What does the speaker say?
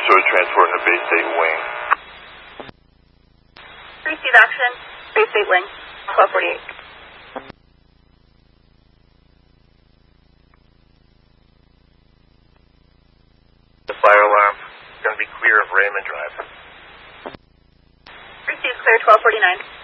Sort of transporting the Bay State wing. Receive action. Bay State wing. 1248. The fire alarm is going to be clear of Raymond Drive. Receive clear 1249.